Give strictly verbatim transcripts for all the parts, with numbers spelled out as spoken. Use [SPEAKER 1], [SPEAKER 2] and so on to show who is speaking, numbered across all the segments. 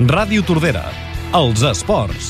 [SPEAKER 1] Ràdio Tordera, els esports.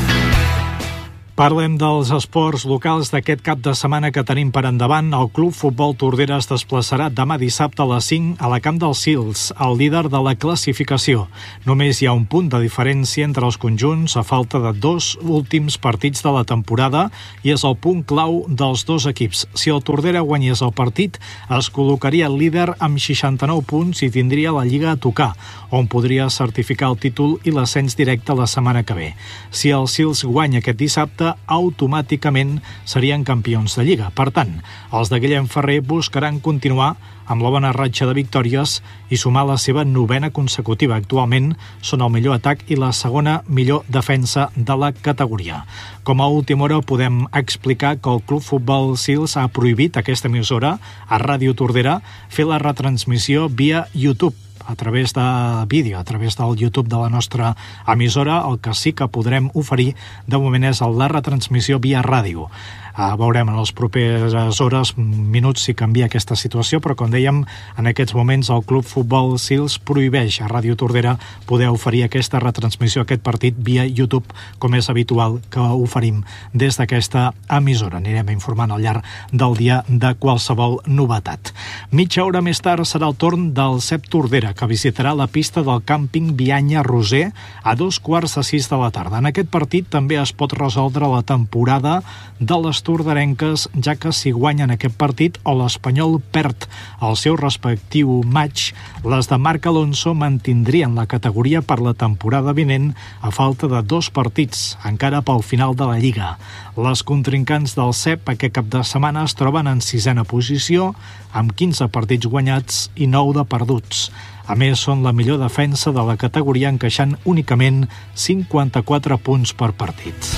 [SPEAKER 2] Parlem dels esports locals d'aquest cap de setmana que tenim per endavant. El Club Futbol Tordera es desplaçarà demà dissabte a les cinc a la Camp dels Sils, el líder de la classificació. Només hi ha un punt de diferència entre els conjunts a falta de dos últims partits de la temporada i és el punt clau dels dos equips. Si el Tordera guanyés el partit, es col·locaria líder amb seixanta-nou punts i tindria la Lliga a tocar, on podria certificar el títol i l'ascens directe la setmana que ve. Si el Sils guanya aquest dissabte, automàticament serien campions de Lliga. Per tant, els de Guillem Ferrer buscaran continuar amb la bona ratxa de victòries i sumar la seva novena consecutiva. Actualment són el millor atac i la segona millor defensa de la categoria. Com a última hora podem explicar que el Club Futbol Sils ha prohibit a aquesta emissora, a Ràdio Tordera, fer la retransmissió via YouTube, a través de vídeo, a través del YouTube de la nostra emissora. El que sí que podrem oferir de moment és la retransmissió via ràdio. Uh, veurem en les properes hores, minuts, si canvia aquesta situació, però com dèiem, en aquests moments el Club Futbol Sils prohibeix a Ràdio Tordera poder oferir aquesta retransmissió, aquest partit, via YouTube, com és habitual que oferim des d'aquesta emissora. Anirem informant al llarg del dia de qualsevol novetat. Mitja hora més tard serà el torn del C E P Tordera, que visitarà la pista del càmping Bianya Roser a dos quarts de sis de la tarda. En aquest partit també es pot resoldre la temporada de les torderenques, ja que si guanyen aquest partit o l'Espanyol perd el seu respectiu match, les de Marc Alonso mantindrien la categoria per la temporada vinent a falta de dos partits, encara pel final de la Lliga. Les contrincants del C E P aquest cap de setmana es troben en sisena posició, amb quinze partits guanyats i nou de perduts. A més, són la millor defensa de la categoria, encaixant únicament cinquanta-quatre punts per partit.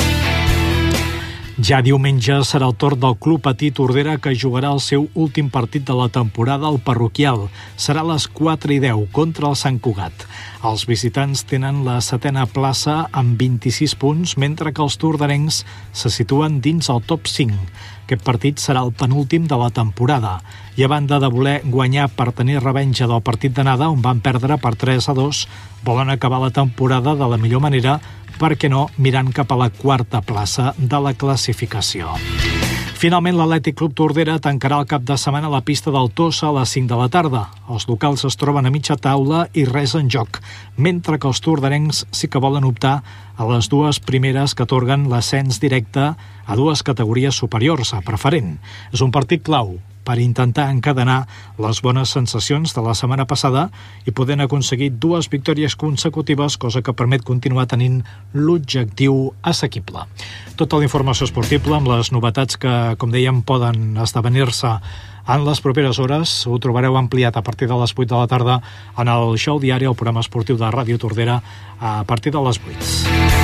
[SPEAKER 2] Ja diumenge serà el torn del Club Patí Tordera, que jugarà el seu últim partit de la temporada al Parroquial. Serà a les quatre i deu contra el Sant Cugat. Els visitants tenen la setena plaça amb vint-i-sis punts, mentre que els torderencs se situen dins el top cinc. Aquest partit serà el penúltim de la temporada. I a banda de voler guanyar per tenir revenja del partit d'anada, on van perdre per tres a dos, volen acabar la temporada de la millor manera, per què no, mirant cap a la quarta plaça de la classificació. Finalment, l'Atlètic Club Tordera tancarà el cap de setmana a la pista del Tossa a les cinc de la tarda. Els locals es troben a mitja taula i res en joc, mentre que els torderencs sí que volen optar a les dues primeres que atorguen l'ascens directe a dues categories superiors, a preferent. És un partit clau per intentar encadenar les bones sensacions de la setmana passada i poder aconseguir dues victòries consecutives, cosa que permet continuar tenint l'objectiu assequible. Tota la informació esportiva amb les novetats que, com dèiem, poden esdevenir-se en les properes hores, ho trobareu ampliat a partir de les vuit de la tarda en el Show Diari, el programa esportiu de Ràdio Tordera, a partir de les vuit.